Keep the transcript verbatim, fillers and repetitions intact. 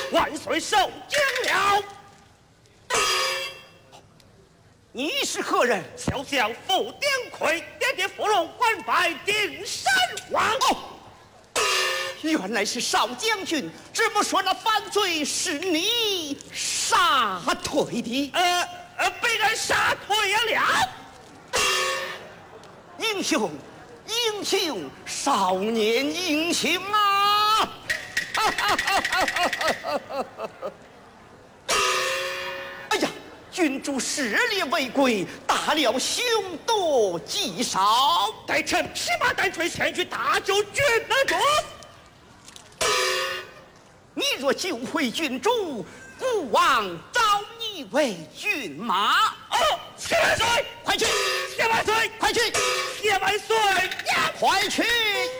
万岁受惊了。 你是何人？ 小将傅典魁，点点芙蓉官拜定山王。 哦，原来是少将军，只不说那犯罪是你杀退的。 呃呃，被人杀退了。 英雄，英雄，少年英雄啊！哎呀，君主势力为贵，大了凶多吉少。 待臣披麻戴锤前去大救君主。 你若救回君主，孤王召你为骏马。 哦，谢万岁！ 快去！ 谢万岁！ 快去！ 谢万岁！ 快去！